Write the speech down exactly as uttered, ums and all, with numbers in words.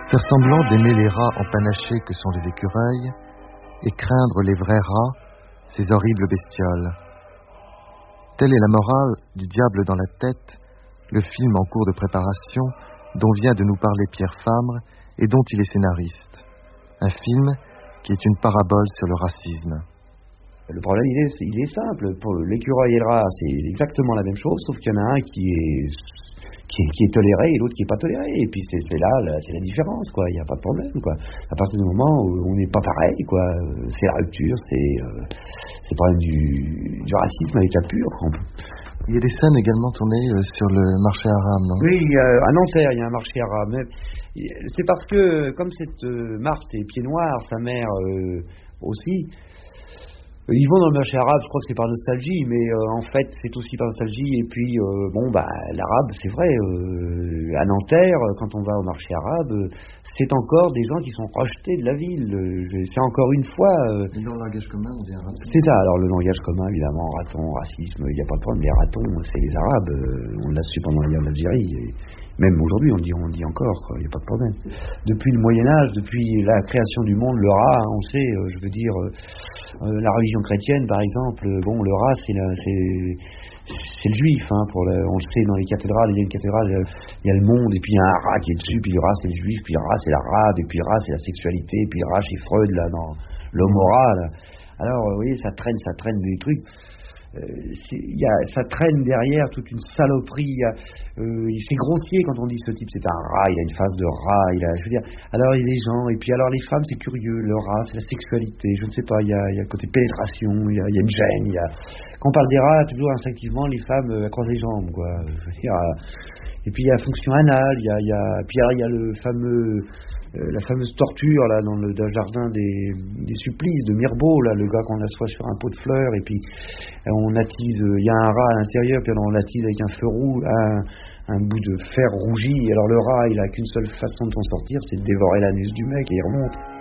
Faire semblant d'aimer les rats empanachés que sont les écureuils et craindre les vrais rats, ces horribles bestioles. Telle est la morale du Diable dans la tête, le film en cours de préparation dont vient de nous parler Pierre Fabre et dont il est scénariste. Un film qui est une parabole sur le racisme. Le problème, il est, il est simple. Pour l'écureuil et le rat, c'est exactement la même chose, sauf qu'il y en a un qui est, qui est, qui est toléré et l'autre qui n'est pas toléré. Et puis c'est, c'est là, là, c'est la différence, quoi. Il n'y a pas de problème, quoi. À partir du moment où on n'est pas pareil, quoi, c'est la rupture, c'est, euh, c'est le problème du, du racisme à l'état pur, quoi. Il y a des scènes également tournées euh, sur le marché arabe, non? Oui, euh, à Nanterre, il y a un marché arabe. Mais c'est parce que, comme cette euh, Marthe est pied noir, sa mère euh, aussi, ils vont dans le marché arabe, je crois que c'est par nostalgie, mais euh, en fait c'est aussi par nostalgie. Et puis euh, bon bah l'arabe, c'est vrai, euh, à Nanterre, quand on va au marché arabe, euh, c'est encore des gens qui sont rejetés de la ville. Euh, c'est encore une fois. Euh, Et dans le langage commun, on dit un raton. C'est ça. Alors le langage commun, évidemment, raton, racisme, il n'y a pas de problème. Les ratons, c'est les Arabes. Euh, on l'a su pendant la guerre d'Algérie. Et même aujourd'hui, on dit, on dit encore, il n'y a pas de problème. Depuis le Moyen Âge, depuis la création du monde, le rat, on sait, euh, je veux dire. Euh, Euh, la religion chrétienne, par exemple, bon, le rat, c'est, la, c'est, c'est le juif, hein, pour le, on le sait dans les cathédrales, il y a une cathédrale, il y a le monde, et puis il y a un rat qui est dessus, puis le rat c'est le juif, puis le rat c'est l'arabe, et puis le rat c'est la sexualité, puis le rat c'est Freud, là, dans l'homme moral. Alors, vous voyez, ça traîne, ça traîne des trucs. Euh, y a, ça traîne derrière toute une saloperie. Y a, euh, c'est grossier quand on dit ce type c'est un rat, il a une face de rat, il a, je veux dire, alors il y a des gens, et puis alors les femmes c'est curieux, le rat c'est la sexualité, je ne sais pas, il y a, y a le côté pénétration, il y a, y a une gêne, il y a, quand on parle des rats, toujours instinctivement les femmes euh, croisent les jambes, quoi, je veux dire, euh, et puis il y a la fonction anale, il y a, y a, puis alors il y a le fameux Euh, la fameuse torture là dans le, dans le jardin des, des supplices de Mirbeau, là, le gars qu'on assoit sur un pot de fleurs et puis euh, on attise, il euh, y a un rat à l'intérieur, puis alors on l'attise avec un feu rouge, un, un bout de fer rougi, et alors le rat il a qu'une seule façon de s'en sortir, c'est de dévorer l'anus du mec et il remonte.